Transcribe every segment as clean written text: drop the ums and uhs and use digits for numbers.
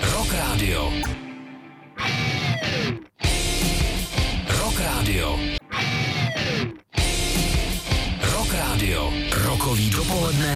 Rock Radio. Rock Radio. Rock Radio. Rokový dopoledne.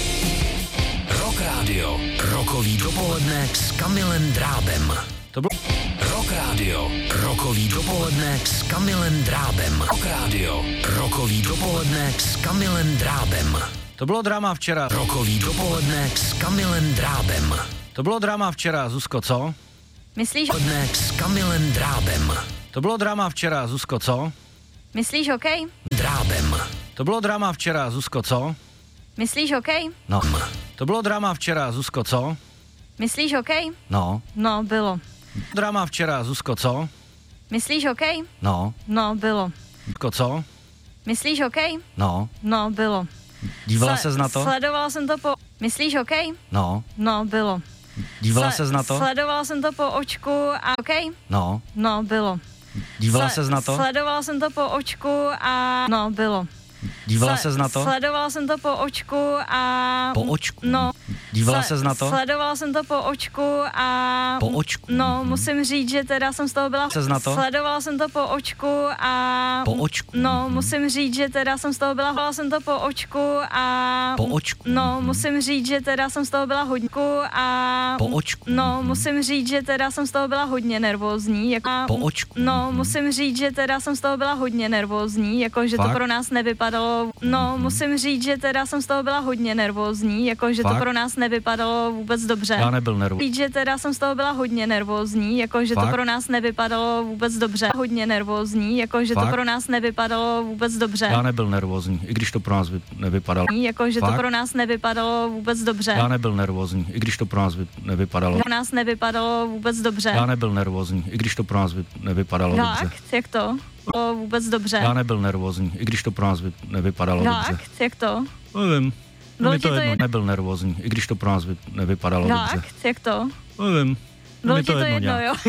Rock Radio. Rokový dopoledne s Kamilem Drábem. To bylo Rock Radio. Rokový dopoledne s Kamilem Drábem. Rock Radio. Rokový dopoledne s Kamilem Drábem. To bylo drama včera. Rokový dopoledne s Kamilem Drábem. To bylo drama včera, Zuzko, co? Myslíš? Dopoledne s Kamilem Drábem. To bylo drama včera, Zuzko, co? Myslíš hokej? Drábem. To bylo drama včera, Zuzko, co? Myslíš hokej? No. To bylo drama včera, Zuzko, co? Myslíš hokej? No. No, bylo. Drama včera, Zuzko, co? Myslíš hokej? No. No, bylo. Zuzko, co? Myslíš hokej? No. No, bylo. Dívala ses na to? Sledovala jsem to po... Myslíš hokej? No. No, bylo. Dívala ses na to? Sledovala jsem to po očku a... Hokej? No. No, bylo. Dívala ses na to? Sledovala jsem to po očku a... No, bylo. Dívala ses na to? Sledovala jsem to po očku a... Po očku? No. Dívala ses na to? Sledovala jsem to po očku a... Po očku? No, musím říct, že teda jsem z toho byla... Ses na to? Sledovala jsem to po očku a... Po očku? No, musím říct, že teda jsem z toho byla... Sledovala jsem to po očku a... Po očku? No, musím říct, že teda jsem z toho byla hodně... a... Po očku? No, musím říct, že teda jsem z toho byla hodně nervózní. Jako... Po očku? No, musím říct, že teda jsem z toho byla hodně nervózní, jako že to Fakt? pro nás nevypadalo. No, musím říct, že teda jsem z toho byla hodně nervózní, jako že to Fakt? pro nás nevypadalo vůbec dobře. Já nebyl nervózní. Říct, že teda jsem z toho byla hodně nervózní, jako že to Fakt? pro nás nevypadalo vůbec dobře. Hodně nervózní, jako že to Fakt? pro nás nevypadalo vůbec dobře. Já nebyl nervózní, i když to pro nás nevypadalo. Jako že to Fakt? pro nás nevypadalo vůbec dobře. Já nebyl nervózní, i když to pro nás nevypadalo. Pro nás nevypadalo vůbec dobře. Já nebyl nervózní, i když to pro nás nevypadalo dobře. Fakt? Jak to? O, vůbec dobře. Já nebyl nervózní, i když to pro nás nevypadalo dobře. Fakt? Jak to? Nevím. Bylo Mi ti to to jedno, jedno? nebyl nervózní, i když to pro nás nevypadalo dobře. Fakt? Jak to? Nevím. Bylo Mi ti to jedno, nějak. jo?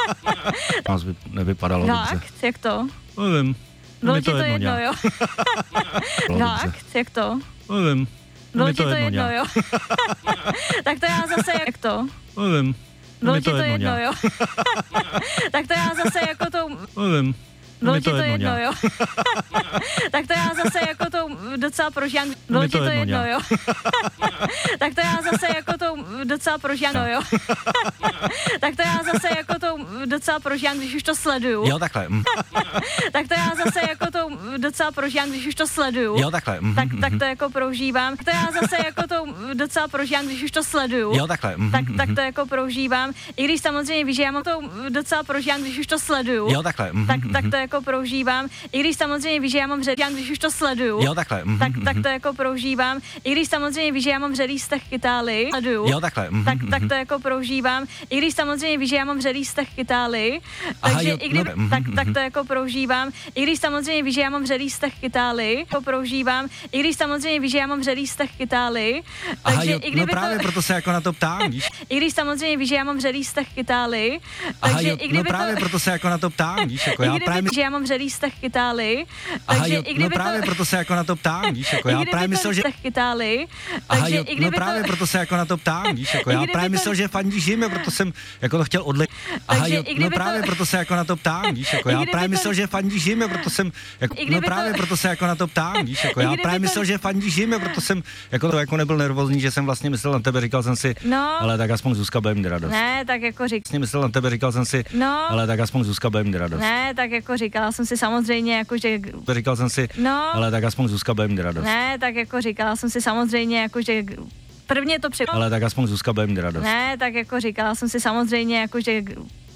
Pro nás nevypadalo dobře. Fakt? Jak to? Nevím. Bylo Mi ti to jedno, nějak. jo? Fakt? Jak to? Nevím. Bylo Mi ti to jedno, nějak. jo? Tak to já zase, jak to? Nevím. Bylo Mi ti to jedno, nějak. jo? Tak to já zase jako to... Nevím. Bylo Mi ti to jedno, nějak. jo? Tak to já zase jako to docela prožívám. Bylo ti to jedno, jo? Tak to já zase jako to docela prožívám, jo? Tak to já zase jako to docela prožívám, když už to sleduju. Jo, takhle. Tak to já zase jako to docela prožívám, když už to sleduju. Jo, takhle. Tak to jako prožívám. To já zase jako to docela prožívám, když už to sleduju. Jo, takhle. Tak to jako prožívám. I když samozřejmě víš, že já mám to docela prožívám, když už to sleduju. Jo, takhle. Tak to jako prožívám. I když samozřejmě víš, že já mám vředý, když už to sleduju. Jo, takhle. Tak to jako prožívám. I když samozřejmě víš, že já mám vředý vztah k Itálii. Sleduju. Jo, takhle. Tak to jako prožívám. I když samozřejmě víš, že já mám vředý vztah k Itálii. Aha, Takže jo, i kdyby, no, tak to jako prožívám. I když samozřejmě víš, že já mám vředý vztah k Itálii. To prožívám. I když samozřejmě víš, že já mám vředý vztah k Itálii. Aha, Takže jo, i kdyby no právě to... proto se jako na to ptám, víš? I když samozřejmě víš, že já mám vředý vztah k Itálii. Aha, Takže jo, i kdyby no právě to... proto se jako na to ptám, víš? Jako I já kdyby, právě že já mám vředý vztah k Itálii. Aha, Takže jo, i kdyby no právě to... proto se jako na to ptám, víš? Jako I já kdyby právě to myslel, že... vztah k Itálii. Aha, Takže jo, i kdyby no právě to... proto se jako na to ptám, víš? Jako I já kdyby právě to- myslel, že fandíš jim, a proto jsem jako to chtěl odlehčit. Aha, Takže jo, i kdyby no to- právě proto se jako na to ptám, víš? Jako I já kdyby právě to- myslel, že fandíš jim, a proto jsem jako... I No kdyby právě to- proto se jako na to ptám, víš? Jako I já kdyby právě to- myslel, že fandíš jim, a proto jsem jako to jako nebyl nervózní, že jsem vlastně myslel na tebe, říkal jsem si, No. ale tak aspoň Zuzka bude mít radost. Ne, tak jako Vlastně myslel na tebe, říkal jsem si, No. ale tak aspoň Zuzka bude mít radost. Ne, tak jako říkala jsem si samozřejmě, jako že... Říkal jsem si, No. ale tak aspoň Zuzka bude mít radost. Ne, tak jako říkala jsem si samozřejmě, jako že... Prvně to při... Ale tak aspoň Zuzka bude mít radost. Ne, tak jako říkala jsem si samozřejmě, jako že...